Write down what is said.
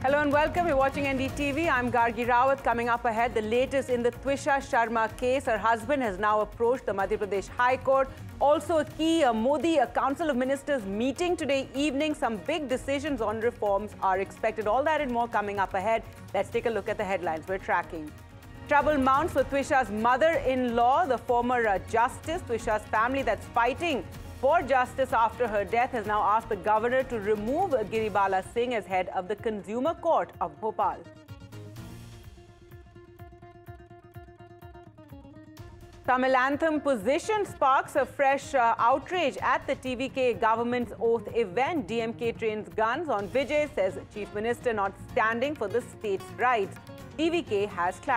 Hello and welcome. You're watching NDTV. I'm Gargi Rawat. Coming up ahead, the latest in the Twisha Sharma case. Her husband has now approached the Madhya Pradesh High Court. Also a key Modi, a Council of Ministers meeting today evening. Some big decisions on reforms are expected. All that and more coming up ahead. Let's take a look at the headlines we're tracking. Trouble mounts for Twisha's mother-in-law, the former justice. Twisha's family that's fighting for justice after her death has now asked the governor to remove Giribala Singh as head of the Consumer Court of Bhopal. Tamil anthem position sparks a fresh outrage at the TVK government's oath event. DMK trains guns on Vijay, says Chief Minister not standing for the state's rights. TVK has clarified.